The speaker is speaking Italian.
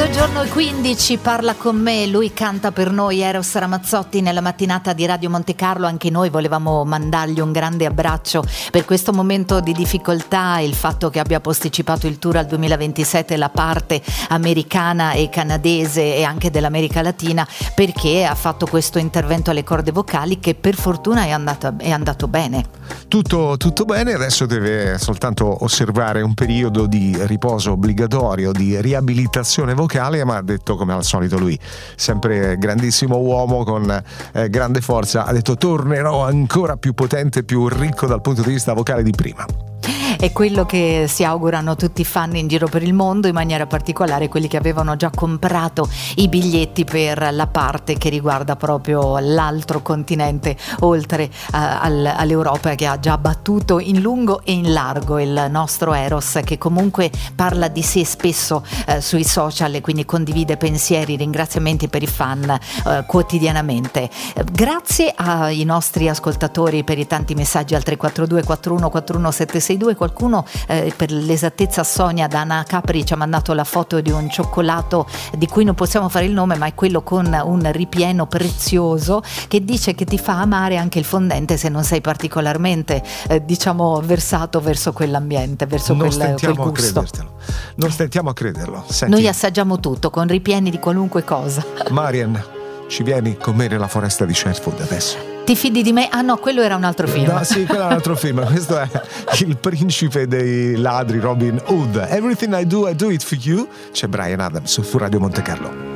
Mezzogiorno e 15 parla con me, lui canta per noi, Eros Ramazzotti nella mattinata di Radio Monte Carlo. Anche noi volevamo mandargli un grande abbraccio per questo momento di difficoltà, il fatto che abbia posticipato il tour al 2027, la parte americana e canadese e anche dell'America Latina, perché ha fatto questo intervento alle corde vocali che per fortuna è andato bene. Tutto bene, adesso deve soltanto osservare un periodo di riposo obbligatorio, di riabilitazione vocale, ma ha detto, come al solito lui, sempre grandissimo uomo con grande forza, ha detto tornerò ancora più potente, più ricco dal punto di vista vocale di prima. È quello che si augurano tutti i fan in giro per il mondo, in maniera particolare quelli che avevano già comprato i biglietti per la parte che riguarda proprio l'altro continente, oltre all'Europa, che ha già battuto in lungo e in largo il nostro Eros, che comunque parla di sé spesso sui social e quindi condivide pensieri, ringraziamenti per i fan quotidianamente. Grazie ai nostri ascoltatori per i tanti messaggi al 342 41 41 762. Qualcuno, per l'esattezza Sonia da Ana Capri, ci ha mandato la foto di un cioccolato di cui non possiamo fare il nome, ma è quello con un ripieno prezioso, che dice che ti fa amare anche il fondente se non sei particolarmente versato verso quell'ambiente, verso quel gusto. Non stentiamo a crederlo. Senti, noi assaggiamo tutto con ripieni di qualunque cosa. Marian, ci vieni con me nella foresta di Sherwood adesso? Ti fidi di me? Ah no, quello era un altro film. No, sì, quello è un altro film. Questo è il principe dei ladri, Robin Hood. Everything I do it for you. C'è Bryan Adams su Radio Monte Carlo.